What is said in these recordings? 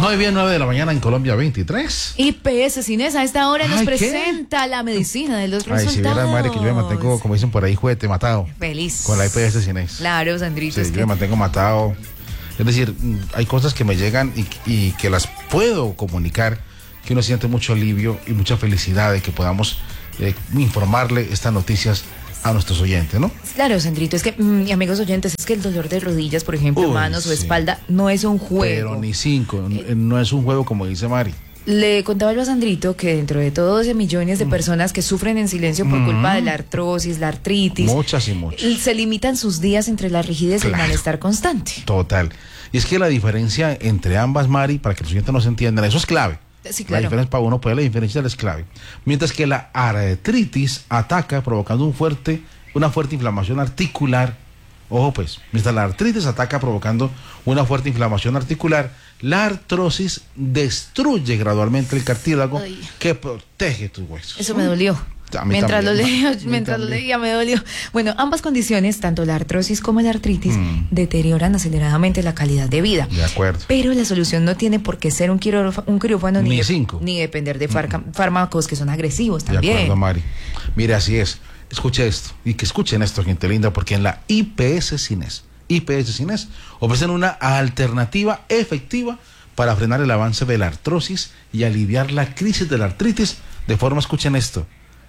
Muy bien, 9 de la mañana en Colombia 23. IPS Cines a esta hora nos Ay, presenta la medicina de los resultados. Ay, si vieran, Mari, que yo me mantengo, como dicen por ahí, juguete matado. Feliz. Con la IPS Cines. Claro, Sandrito. Sí, yo me mantengo matado. Es decir, hay cosas que me llegan y que las puedo comunicar, que uno siente mucho alivio y mucha felicidad de que podamos informarle estas noticias a nuestros oyentes, ¿no? Claro, Sandrito, es que, y amigos oyentes, es que el dolor de rodillas, por ejemplo, manos o espalda, no es un juego. Pero ni 5, no es un juego como dice Mari. Le contaba yo a Sandrito que dentro de todos ese millones de personas que sufren en silencio por culpa de la artrosis, la artritis, muchas y muchas, se limitan sus días entre la rigidez y el malestar constante. Total. Y es que la diferencia entre ambas, Mari, para que los oyentes nos entiendan, eso es clave. Sí, claro. La diferencia para uno, pues la diferencia es clave. Mientras que la artritis ataca provocando una fuerte inflamación articular. Ojo pues, mientras la artritis ataca provocando una fuerte inflamación articular, la artrosis destruye gradualmente el cartílago que protege tus huesos. Eso me dolió. Mientras lo leía me dolió. Bueno, ambas condiciones, tanto la artrosis como la artritis, deterioran aceleradamente la calidad de vida. De acuerdo. Pero la solución no tiene por qué ser un quirófano ni depender de fármacos que son agresivos también. De acuerdo, Mari. Mire, así es. Escuche esto, y que escuchen esto, gente linda, porque en la IPS Cines ofrecen una alternativa efectiva para frenar el avance de la artrosis y aliviar la crisis de la artritis de forma, escuchen esto,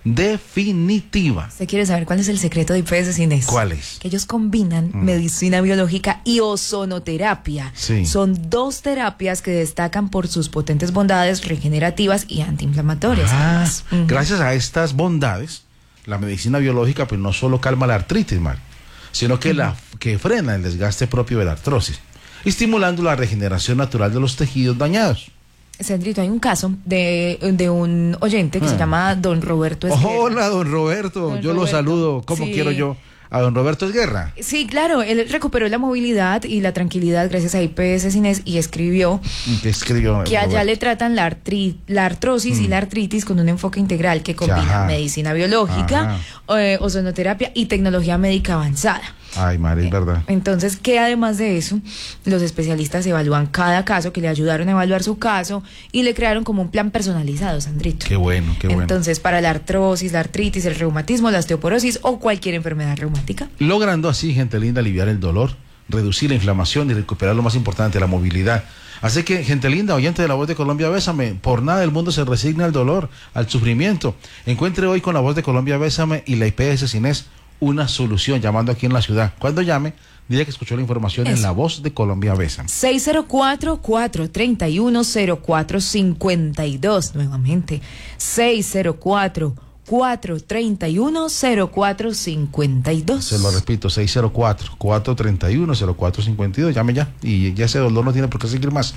definitiva. ¿Usted quiere saber cuál es el secreto de IPS Cines? ¿Cuál es? Que ellos combinan medicina biológica y ozonoterapia. Sí. Son dos terapias que destacan por sus potentes bondades regenerativas y antiinflamatorias. Gracias a estas bondades, la medicina biológica pues no solo calma la artritis, Mar, sino que que frena el desgaste propio de la artrosis, estimulando la regeneración natural de los tejidos dañados. Sandrito, hay un caso de un oyente que se llama Don Roberto Esguerra. Hola, Don Roberto, yo lo saludo. ¿Cómo quiero yo a Don Roberto Esguerra? Sí, claro, él recuperó la movilidad y la tranquilidad gracias a IPS Cines y escribió que allá le tratan la artrosis y la artritis con un enfoque integral que combina medicina biológica, ozonoterapia y tecnología médica avanzada. Ay, María, es verdad. Entonces, que además de eso, los especialistas evalúan cada caso, que le ayudaron a evaluar su caso y le crearon como un plan personalizado, Sandrito. Qué bueno, qué bueno. Entonces, para la artrosis, la artritis, el reumatismo, la osteoporosis o cualquier enfermedad reumática. Logrando así, gente linda, aliviar el dolor, reducir la inflamación y recuperar lo más importante, la movilidad. Así que, gente linda, oyente de La Voz de Colombia, Bésame, por nada del mundo se resigna al dolor, al sufrimiento. Encuentre hoy con La Voz de Colombia, Bésame y la IPS Cines una solución, llamando aquí en la ciudad. Cuando llame, diga que escuchó la información en La Voz de Colombia, Bésame. 604-431-0452, nuevamente, 604-431-0452. Se lo repito, 604-431-0452. Llame ya. Y ya ese dolor no tiene por qué seguir más.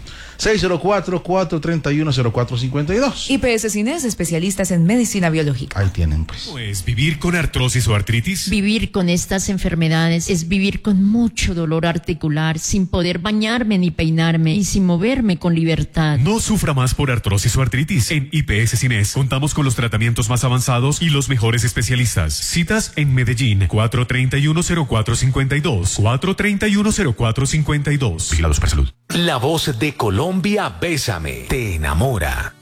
604-431-0452. IPS Cines, especialistas en medicina biológica. Ahí tienen, pues. Pues vivir con artrosis o artritis. Vivir con estas enfermedades es vivir con mucho dolor articular, sin poder bañarme ni peinarme y sin moverme con libertad. No sufra más por artrosis o artritis. En IPS Cines contamos con los tratamientos más avanzados y los mejores especialistas. Citas en Medellín, 431-0452. 431-0452. Vigilados para salud. La Voz de Colombia, Bésame, te enamora.